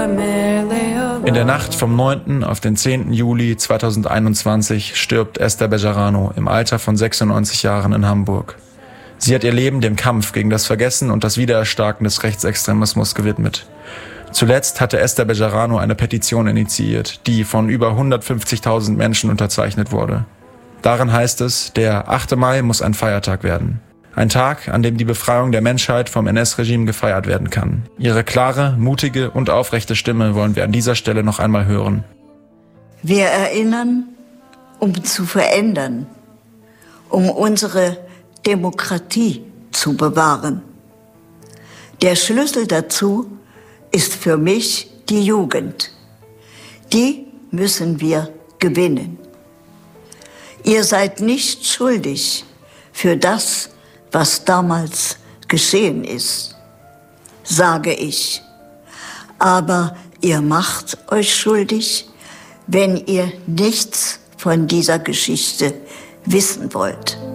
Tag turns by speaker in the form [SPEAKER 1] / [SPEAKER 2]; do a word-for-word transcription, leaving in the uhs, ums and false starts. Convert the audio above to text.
[SPEAKER 1] In der Nacht vom neunten auf den zehnten Juli zweitausendeinundzwanzig stirbt Esther Bejarano im Alter von sechsundneunzig Jahren in Hamburg. Sie hat ihr Leben dem Kampf gegen das Vergessen und das Wiedererstarken des Rechtsextremismus gewidmet. Zuletzt hatte Esther Bejarano eine Petition initiiert, die von über hundertfünfzigtausend Menschen unterzeichnet wurde. Darin heißt es, der achte Mai muss ein Feiertag werden. Ein Tag, an dem die Befreiung der Menschheit vom N S-Regime gefeiert werden kann. Ihre klare, mutige und aufrechte Stimme wollen wir an dieser Stelle noch einmal hören.
[SPEAKER 2] Wir erinnern, um zu verändern, um unsere Demokratie zu bewahren. Der Schlüssel dazu ist für mich die Jugend. Die müssen wir gewinnen. Ihr seid nicht schuldig für das, was damals geschehen ist, sage ich. Aber ihr macht euch schuldig, wenn ihr nichts von dieser Geschichte wissen wollt.